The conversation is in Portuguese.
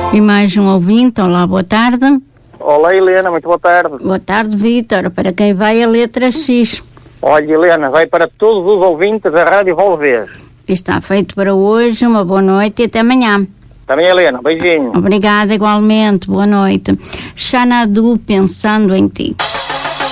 E mais um ouvinte. Olá, boa tarde. Olá, Helena, muito boa tarde. Boa tarde, Vítor. Para quem vai a letra X? Olha, Helena, vai para todos os ouvintes da Rádio Valvez. Está feito para hoje. Uma boa noite e até amanhã. Também, Helena, beijinho. Obrigada, igualmente. Boa noite. Xanadu, pensando em ti.